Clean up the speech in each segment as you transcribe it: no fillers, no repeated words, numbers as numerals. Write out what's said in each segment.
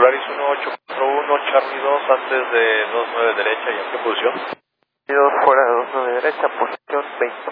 Polaris 1841, Charlie 2 antes de 29 derecha, ¿y en qué posición? 2 fuera de 29 derecha, posición 20.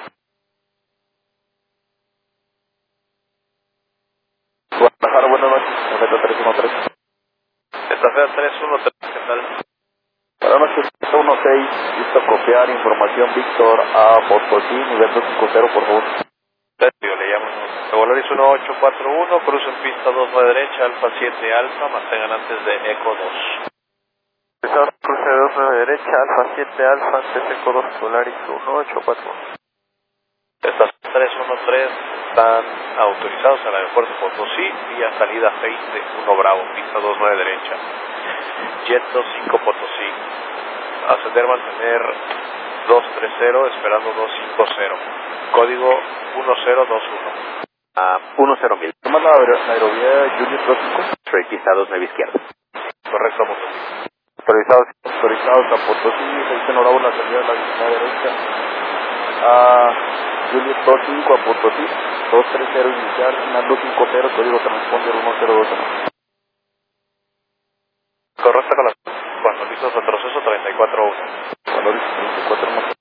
Guadalajara, buenas noches, Meta 313. Estafeta 313, ¿qué tal? Buenas noches, 16, listo a copiar información Víctor a Potosí, nivel 250, por favor. Yo le llamo. Polaris 1841, cruce en pista 29 derecha, Alfa 7 Alfa, mantengan antes de Eco 2. Cruce de 29 derecha, Alfa 7 Alfa, antes Eco 2, Polaris 1841. Estas 313 están autorizados al aeropuerto de Potosí, vía salida 6 Bravo, pista 29 derecha. Jet 25 Potosí. Ascender, mantener 230, esperando 250. Código 1021. 10.000. ¿Toma la aerovía Juliet 25? Requisados 9 izquierda. Correcto, Potosí. Autorizados a Potosí, 6 Bravo, la salida de la vecina derecha. Juliet 25 a Potosí, 230 inicial, final 250, código transponder 1021. Correcto con las... Cuando listos al proceso 34-1. Cuando listos 34-1.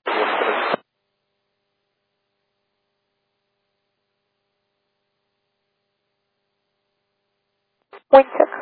Windsor